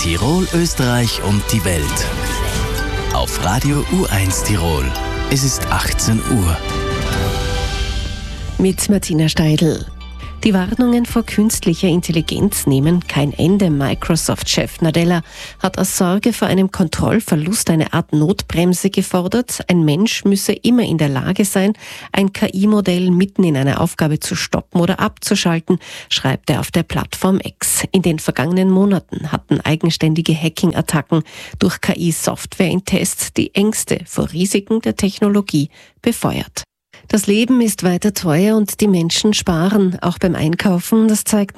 Tirol, Österreich und die Welt. Auf Radio U1 Tirol. Es ist 18 Uhr. Mit Martina Steidl. Die Warnungen vor künstlicher Intelligenz nehmen kein Ende. Microsoft-Chef Nadella hat aus Sorge vor einem Kontrollverlust eine Art Notbremse gefordert. Ein Mensch müsse immer in der Lage sein, ein KI-Modell mitten in einer Aufgabe zu stoppen oder abzuschalten, schreibt er auf der Plattform X. In den vergangenen Monaten hatten eigenständige Hacking-Attacken durch KI-Software in Tests die Ängste vor Risiken der Technologie befeuert. Das Leben ist weiter teuer und die Menschen sparen, auch beim Einkaufen. Das zeigt